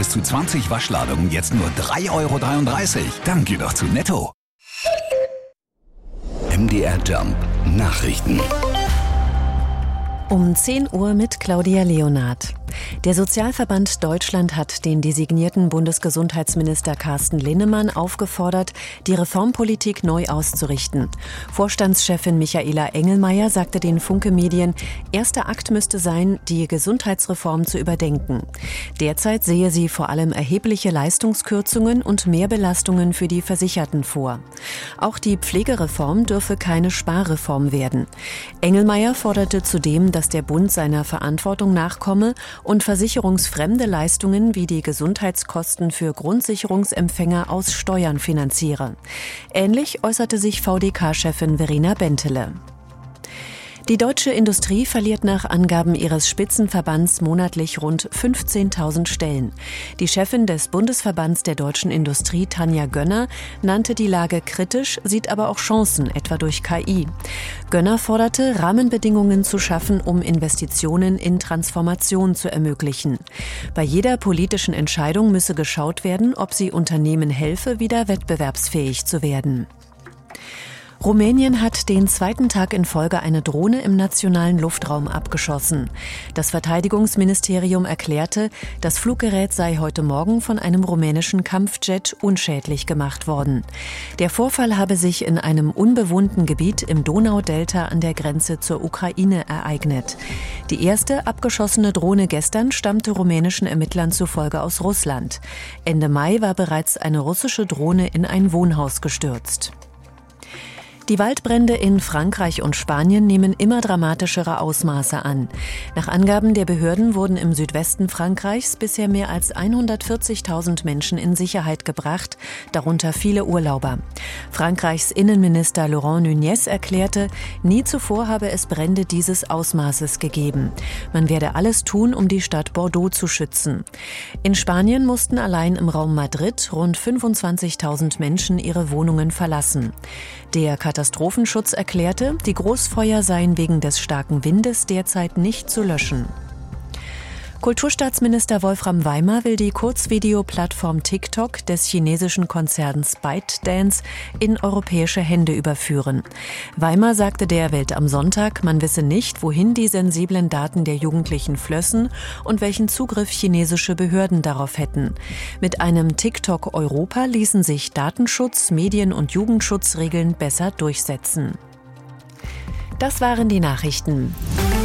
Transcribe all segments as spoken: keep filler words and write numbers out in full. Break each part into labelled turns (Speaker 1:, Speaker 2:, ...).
Speaker 1: bis zu zwanzig Waschladungen jetzt nur drei Euro dreiunddreißig. Dann geh doch zu Netto. M D R Jump Nachrichten.
Speaker 2: Um zehn Uhr mit Claudia Leonard. Der Sozialverband Deutschland hat den designierten Bundesgesundheitsminister Carsten Linnemann aufgefordert, die Reformpolitik neu auszurichten. Vorstandschefin Michaela Engelmeier sagte den Funke Medien, erster Akt müsste sein, die Gesundheitsreform zu überdenken. Derzeit sehe sie vor allem erhebliche Leistungskürzungen und Mehrbelastungen für die Versicherten vor. Auch die Pflegereform dürfe keine Sparreform werden. Engelmeier forderte zudem, dass der Bund seiner Verantwortung nachkomme und versicherungsfremde Leistungen wie die Gesundheitskosten für Grundsicherungsempfänger aus Steuern finanziere. Ähnlich äußerte sich V D K-Chefin Verena Bentele. Die deutsche Industrie verliert nach Angaben ihres Spitzenverbands monatlich rund fünfzehntausend Stellen. Die Chefin des Bundesverbands der deutschen Industrie, Tanja Gönner, nannte die Lage kritisch, sieht aber auch Chancen, etwa durch K I. Gönner forderte, Rahmenbedingungen zu schaffen, um Investitionen in Transformation zu ermöglichen. Bei jeder politischen Entscheidung müsse geschaut werden, ob sie Unternehmen helfe, wieder wettbewerbsfähig zu werden. Rumänien hat den zweiten Tag in Folge eine Drohne im nationalen Luftraum abgeschossen. Das Verteidigungsministerium erklärte, das Fluggerät sei heute Morgen von einem rumänischen Kampfjet unschädlich gemacht worden. Der Vorfall habe sich in einem unbewohnten Gebiet im Donaudelta an der Grenze zur Ukraine ereignet. Die erste abgeschossene Drohne gestern stammte rumänischen Ermittlern zufolge aus Russland. Ende Mai war bereits eine russische Drohne in ein Wohnhaus gestürzt. Die Waldbrände in Frankreich und Spanien nehmen immer dramatischere Ausmaße an. Nach Angaben der Behörden wurden im Südwesten Frankreichs bisher mehr als hundertvierzigtausend Menschen in Sicherheit gebracht, darunter viele Urlauber. Frankreichs Innenminister Laurent Nunez erklärte, nie zuvor habe es Brände dieses Ausmaßes gegeben. Man werde alles tun, um die Stadt Bordeaux zu schützen. In Spanien mussten allein im Raum Madrid rund fünfundzwanzigtausend Menschen ihre Wohnungen verlassen. Der Katastrophenschutz erklärte, die Großfeuer seien wegen des starken Windes derzeit nicht zu löschen. Kulturstaatsminister Wolfram Weimer will die Kurzvideoplattform TikTok des chinesischen Konzerns ByteDance in europäische Hände überführen. Weimer sagte der Welt am Sonntag, man wisse nicht, wohin die sensiblen Daten der Jugendlichen flössen und welchen Zugriff chinesische Behörden darauf hätten. Mit einem TikTok Europa ließen sich Datenschutz, Medien- und Jugendschutzregeln besser durchsetzen. Das waren die Nachrichten.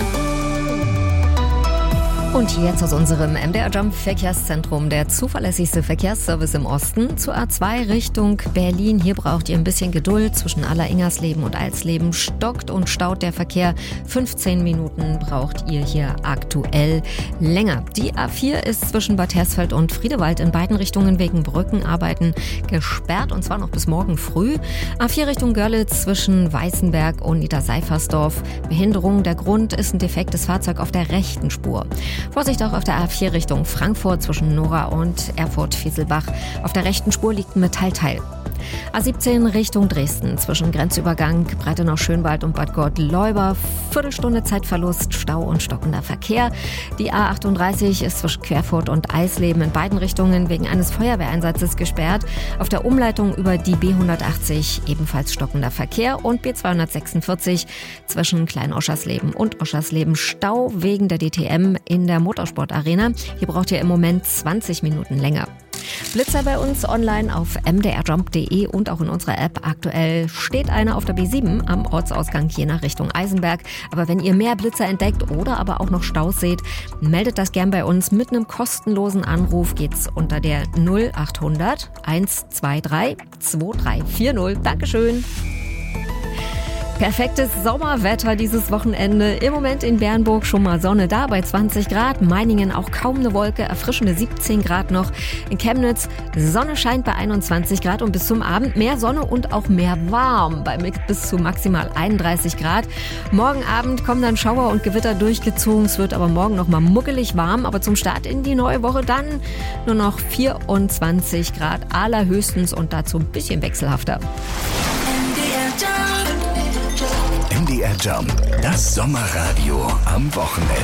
Speaker 3: Und jetzt aus unserem M D R Jump Verkehrszentrum, der zuverlässigste Verkehrsservice im Osten, zur A zwei Richtung Berlin. Hier braucht ihr ein bisschen Geduld. Zwischen Aller-Ingersleben und Alsleben stockt und staut der Verkehr. fünfzehn Minuten braucht ihr hier aktuell länger. Die A vier ist zwischen Bad Hersfeld und Friedewald in beiden Richtungen wegen Brückenarbeiten gesperrt, und zwar noch bis morgen früh. A vier Richtung Görlitz zwischen Weißenberg und Niederseifersdorf. Behinderung, der Grund ist ein defektes Fahrzeug auf der rechten Spur. Vorsicht auch auf der A vier Richtung Frankfurt zwischen Nora und Erfurt-Fieselbach. Auf der rechten Spur liegt ein Metallteil. A siebzehn Richtung Dresden zwischen Grenzübergang Breitenau-Schönwald und Bad Gott-Leuba. Viertelstunde Zeitverlust, Stau und stockender Verkehr. Die A achtunddreißig ist zwischen Querfurt und Eisleben in beiden Richtungen wegen eines Feuerwehreinsatzes gesperrt. Auf der Umleitung über die B hundertachtzig ebenfalls stockender Verkehr. Und B zweihundertsechsundvierzig zwischen Klein-Oschersleben und Oschersleben Stau wegen der D T M in der Motorsportarena. Hier braucht ihr im Moment zwanzig Minuten länger. Blitzer bei uns online auf m d r jump punkt d e und auch in unserer App. Aktuell steht einer auf der B sieben am Ortsausgang Jena Richtung Eisenberg. Aber wenn ihr mehr Blitzer entdeckt oder aber auch noch Staus seht, meldet das gern bei uns. Mit einem kostenlosen Anruf geht's unter der null achthundert hundertzweiundzwanzig zweiunddreißig vierzig. Dankeschön. Perfektes Sommerwetter dieses Wochenende. Im Moment in Bernburg schon mal Sonne da bei zwanzig Grad. Meiningen auch kaum eine Wolke, erfrischende siebzehn Grad noch. In Chemnitz Sonne scheint bei einundzwanzig Grad und bis zum Abend mehr Sonne und auch mehr warm bei bis zu maximal einunddreißig Grad. Morgen Abend kommen dann Schauer und Gewitter durchgezogen. Es wird aber morgen noch mal muckelig warm, aber zum Start in die neue Woche dann nur noch vierundzwanzig Grad allerhöchstens und dazu ein bisschen wechselhafter.
Speaker 1: M D R Jump, das Sommerradio am Wochenende.